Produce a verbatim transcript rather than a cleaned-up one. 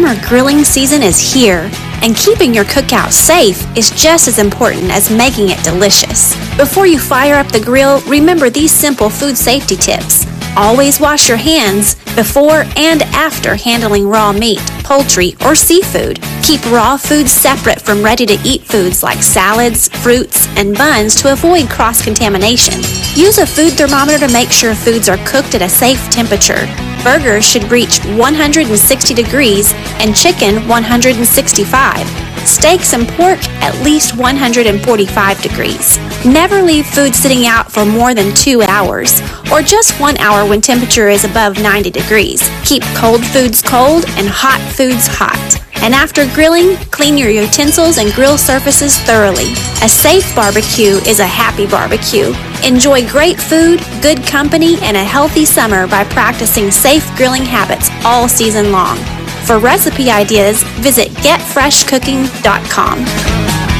summer grilling season is here, and keeping your cookout safe is just as important as making it delicious. Before you fire up the grill, remember these simple food safety tips. Always wash your hands before and after handling raw meat, poultry, or seafood. Keep raw foods separate from ready-to-eat foods like salads, fruits, and buns to avoid cross-contamination. Use a food thermometer to make sure foods are cooked at a safe temperature. Burgers should reach one hundred sixty degrees and chicken one hundred sixty-five. Steaks and pork at least one hundred forty-five degrees. Never leave food sitting out for more than two hours, or just one hour when temperature is above ninety degrees. Keep cold foods cold and hot foods hot. And after grilling, clean your utensils and grill surfaces thoroughly. A safe barbecue is a happy barbecue. Enjoy great food, good company, and a healthy summer by practicing safe grilling habits all season long. For recipe ideas, visit get fresh cooking dot com.